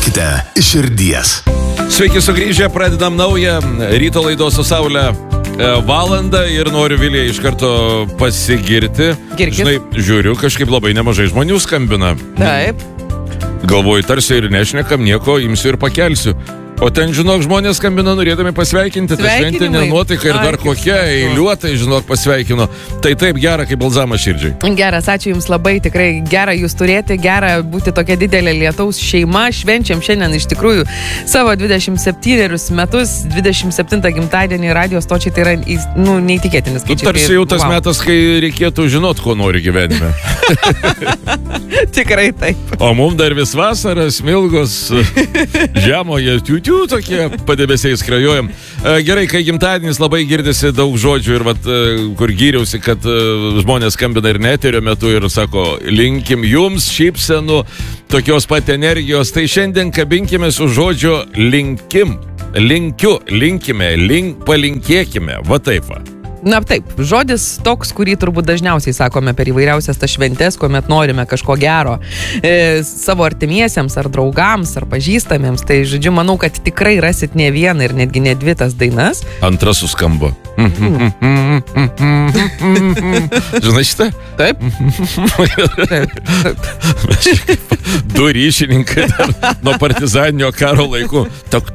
Dainuokite iš širdies. Sveiki sugrįžę, pradedam naują ryto laidos su Saule valandą ir noriu Vilijai iš karto pasigirti. Žinai, žiūriu, kažkaip labai nemažai žmonių skambina. Taip. Galvoju, tarsi ir nešnekam nieko, imsiu ir pakelsiu. O ten, žinok, žmonės skambina norėdami pasveikinti, ta šventinė nuotaika ir dar kokia eiliuotai, žinok, pasveikino. Tai taip gera, kaip balzamas širdžiai. Geras, ačiū Jums labai, tikrai gera Jūs turėti, gera būti tokia didelė lietaus šeima. Švenčiam šiandien iš tikrųjų savo 27 metus, 27 gimtadienį radio stočiai, tai yra neįtikėtinis skaičiai. Tarsi jau tas metas, kai reikėtų žinot, ko nori gyvenime. Tikrai taip. O mums dar vis vasaras, smilgos, žemoje, tokie padebesiai skrajojam. Gerai, kai gimtadienis labai girdisi daug žodžių ir kur gyriausi, kad žmonės skambina ir neterio metu ir sako, linkim jums šypsenų, tokios pat energijos, tai šiandien kabinkime su žodžio linkim, linkiu, linkime, palinkėkime, va taip va. Na taip, žodis toks, kurį turbūt dažniausiai sakome per įvairiausias tas šventes, kuomet norime kažko gero savo artimiesiems, ar draugams, ar pažįstamiems. Tai, žodžiu, manau, kad tikrai rasit ne vieną ir netgi ne dvi tas dainas. Antra suskambo. Žinai šitą? Taip. Du ryšininkai nuo partizaninio karo laikų. Tok.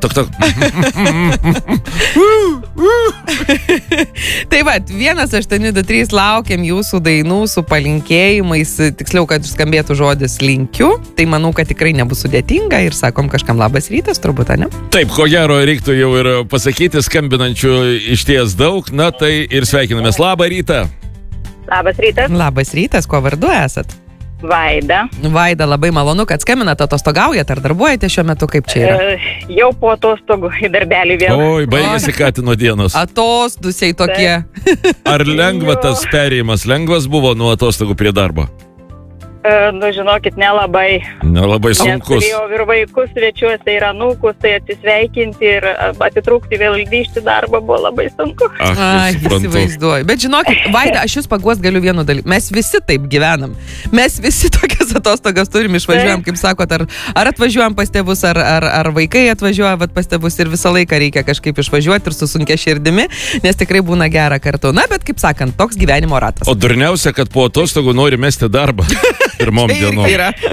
Tai va, 1-8-2-3 laukiam jūsų dainų su palinkėjimais, tiksliau, kad skambėtų žodis linkiu. Tai manau, kad tikrai nebus sudėtinga ir sakom kažkam labas rytas, turbūt, ne? Taip, ko gero reiktų jau ir pasakyti, skambinančių išties daug, na tai ir sveikinamės. Labą rytą. Labas rytas. Labas rytas, kuo vardu esat? Vaida. Vaida, labai malonu, kad skambinat, atostogaujat ar darbuojate šiuo metu, kaip čia yra? Jau po atostogų į darbelį vėl. Oi, baigėsi Katino dienos. Atostosiai tokie. Ar lengva tas perėjimas? Lengvas buvo nuo atostogų prie darbo? Žinokit, nelabai. Nelabai sunkus. Nes turėjau ir vaikus svečiuose, ir anūkus, tai atsisveikinti ir atitrūkti vėl grįžti darbą buvo labai sunku. Ai, įsivaizduoju. Bet žinokit, Vaida, aš jūs paguost galiu vienu dalyku. Mes visi taip gyvenam. Mes visi tokias atostogas turim, išvažiuojam, kaip sakot, ar atvažiuojam pas tėvus, ar vaikai atvažiuoja pas tėvus ir visą laiką reikia kažkaip išvažiuoti ir su sunkia širdimi, nes tikrai būna gera kartu. Na, bet kaip sakant, toks gyvenimo ratas. O durniausia, kad po atostogų nori mesti darbą. Pirmom dienom.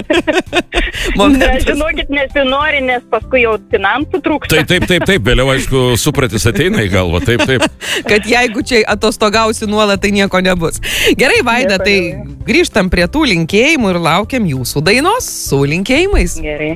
Žinokit, nesinori, nes paskui jau finansų trūksta. Taip, vėliau, aišku, supratis ateina į galvą, taip. Kad jeigu čia atostogausi nuolat, tai nieko nebus. Gerai, Vaida, tai grįžtam prie tų linkėjimų ir laukiam jūsų dainos su linkėjimais. Gerai.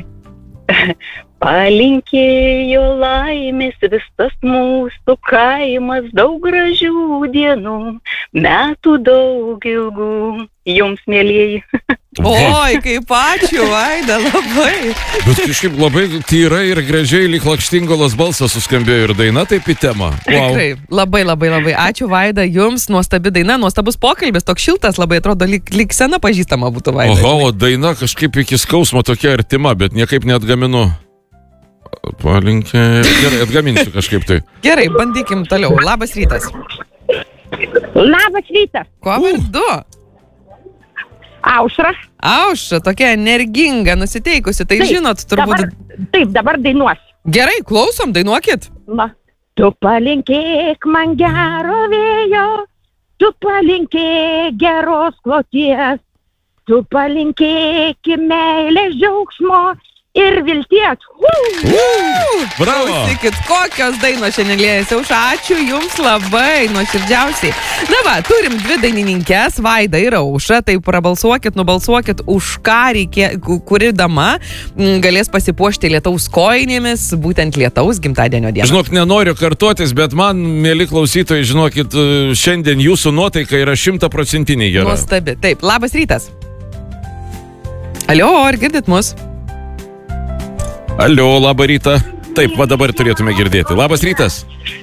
Palinkėjo laimės visas mūsų kaimas, daug gražių dienų, metų daug ilgų, jums mielieji. Oi, kaip ačiū, Vaida, labai. Bet kažkaip labai tyra ir gražiai, lyg lakštingolas balsas suskambėjo ir daina taip į temą. Wow. Tikrai, labai ačiū, Vaida, jums nuostabi daina, nuostabus pokalbis, toks šiltas, labai atrodo, lyg sena pažįstama būtų Vaida. Oho, daina kažkaip iki skausmo tokia artima, bet niekaip neatgaminu. Palinkė. Gerai, atgaminsiu kažkaip tai. Gerai, bandykim toliau. Labas rytas. Labas rytas. Kuo vardu? Aušra. Aušra, tokia energinga, nusiteikusi, tai taip, žinot, turbūt... Dabar dainuos. Gerai, klausom, dainuokit. Na. Tu palinkėk man gero vėjo, tu palinkėk geros kloties, tu palinkėk meilės džiaugsmo ir vilties. Bravo! Klausykit, kokios dainos šiandien liejasi. Ačiū jums labai nuoširdžiausiai. Na va, turim dvi dainininkes, Vaida ir Aušra, tai prabalsuokit, nubalsuokit, už ką reikia, kuri dama galės pasipuošti lietaus kojinėmis, būtent lietaus gimtadienio dieną. Žinok, nenoriu kartotis, bet man, mėly klausytojai, žinokit, šiandien jūsų nuotaika yra 100% gera. Nuostabi. Taip, labas rytas. Alio, ar girdit mus? Alio, labą rytą. Taip, va dabar turėtume girdėti. Labas rytas.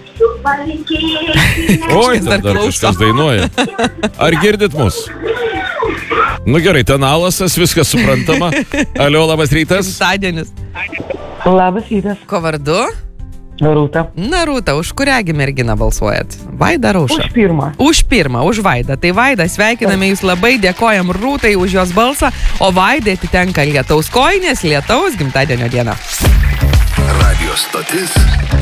Oi, dar kažkas dainuoja. Ar girdit mus? Nu gerai, ten alasas, viskas suprantama. Alio, labas rytas. Gimtadienis. Labas rytas. Ko vardu? Rūta. Na, Rūta, už kuriągi merginą balsuojat? Vaida ar Aušrą? Už pirmą. Už pirmą, už Vaidą. Tai Vaida, sveikiname jūs labai, dėkojam Rūtai už jos balsą, o Vaidai atitenka lietaus kojinės, lietaus gimtadienio diena. Radio stotis